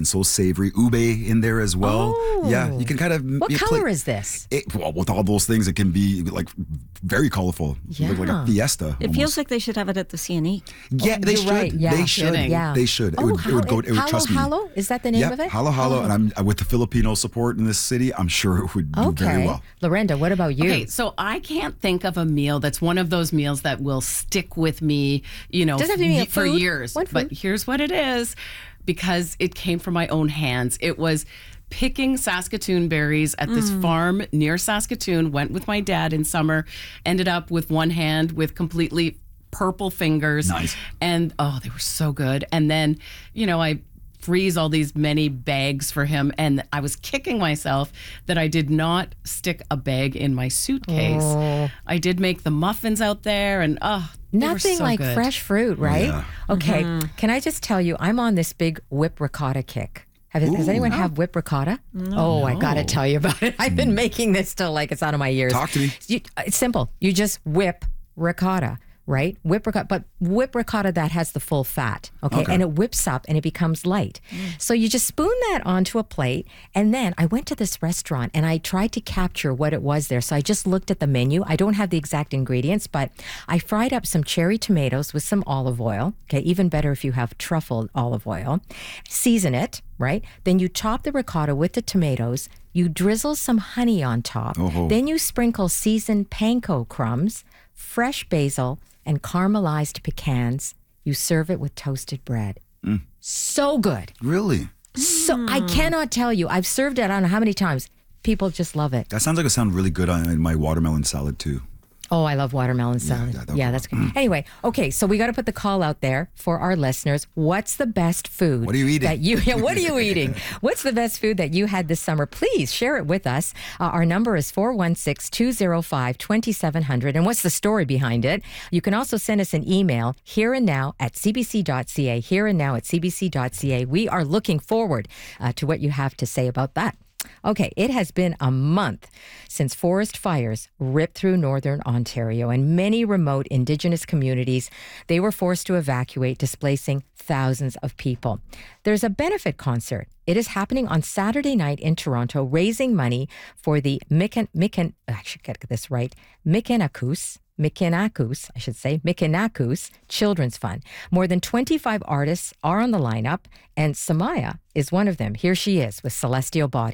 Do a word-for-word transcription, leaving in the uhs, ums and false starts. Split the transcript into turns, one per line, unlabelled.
and so savory. Ube in there as well.
Oh.
Yeah, you can kind of...
What
you
color
play,
is this?
It, well, with all those things, it can be like very colorful.
Yeah.
Like, like a fiesta.
It
almost.
feels like they should have it at the C N E.
Yeah, they
You're
should.
right, yeah.
They should.
Kidding.
Yeah.
They should. It
Oh,
would, it would go. It would
Halo,
trust me.
Halo? Is that the name
yeah,
of it?
Halo Halo, and I'm with the Filipino support in this city. I'm sure it would do
Okay.
very well.
Lorenda, what about you?
Okay, so I can't think of a meal that's one of those meals that will stick with me, you know,
Doesn't have to be a
for
food.
years.
One
But
food.
here's what it is, because it came from my own hands. It was picking Saskatoon berries at this farm near Saskatoon. Went with my dad in summer. Ended up with one hand with completely purple fingers.
Nice.
And oh, they were so good. And then, you know, I freeze all these many bags for him, and I was kicking myself that I did not stick a bag in my suitcase.
Oh.
I did make the muffins out there, and oh, they were
Nothing
so
like
good.
fresh fruit, right?
Yeah.
Okay, can I just tell you, I'm on this big whip ricotta kick. Have, does
Ooh.
anyone have whip ricotta? Oh, I got to
No.
tell you about it. I've been making this till like it's out of my ears.
Talk to me.
You, it's simple. You just whip ricotta, right? Whip ricotta, but whip ricotta that has the full fat, okay?
Okay.
And it whips up and it becomes light. So you just spoon that onto a plate. And then I went to this restaurant and I tried to capture what it was there. So I just looked at the menu. I don't have the exact ingredients, but I fried up some cherry tomatoes with some olive oil. Okay, even better if you have truffle olive oil. Season it, right? Then you chop the ricotta with the tomatoes. You drizzle some honey on top.
Oh.
Then you sprinkle seasoned panko crumbs, fresh basil, and caramelized pecans. You serve it with toasted bread. So good.
Really?
So I cannot tell you. I've served it, I don't know how many times. People just love it.
That sounds like it sound really good on my watermelon salad too.
Oh, I love watermelon salad.
yeah,
Yeah,
that would-
that's good. Anyway, okay, so we got to put the call out there for our listeners. What's the best food?
What are you eating?
That you, yeah, what are you eating? What's the best food that you had this summer? Please share it with us. Uh, our number is four one six, two oh five, two seven zero zero. And what's the story behind it? You can also send us an email, here and now at c b c dot c a, here and now at c b c dot c a. We are looking forward uh, to what you have to say about that. Okay, it has been a month since forest fires ripped through northern Ontario, and many remote Indigenous communities, they were forced to evacuate, displacing thousands of people. There's a benefit concert. It is happening on Saturday night in Toronto, raising money for the Mikin, Mikin, I should get this right, Mikinakus, Mikinakus, I should say, Mikinakus Children's Fund. More than twenty-five artists are on the lineup, and Samaya is one of them. Here she is with Celestial Body.